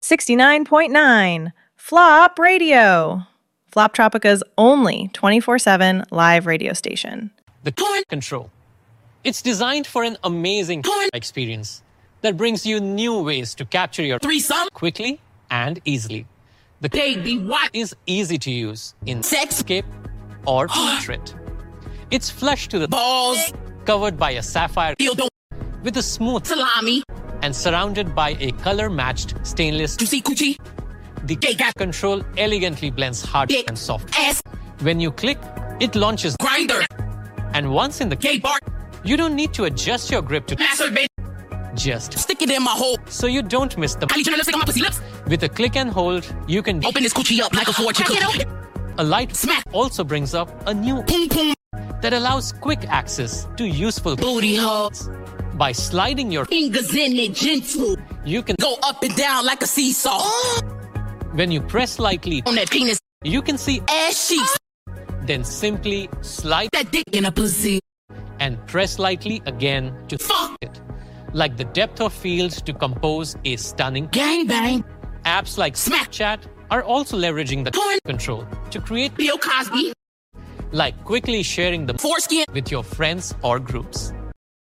69.9 Flop Radio. Flop Tropica's only 24/7 live radio station. The Porn Control. It's designed for an amazing porn experience that brings you new ways to capture your threesome quickly and easily. The Baby What is easy to use in Sexscape or Portrait. It's flush to the balls, covered by a sapphire with a smooth salami and surrounded by a color-matched stainless juicy coochie. The Gay Control elegantly blends hard and soft. When you click, it launches Grinder. And once in the gay bar, you don't need to adjust your grip to masturbate. Just stick it in my hole so you don't miss the With a click and hold, you can open this coochie up like a fortune cookie. A light smack also brings up a new boom boom that allows quick access to useful booty holes. By sliding your fingers in it gentle, you can go up and down like a seesaw. When you press lightly on that penis, you can see ass cheeks. Then simply slide that dick in a pussy and press lightly again to fuck it. Like the depth of field to compose a stunning gangbang. Apps like Snapchat are also leveraging the Porn Control to create Bill Cosby, like quickly sharing the foreskin with your friends or groups.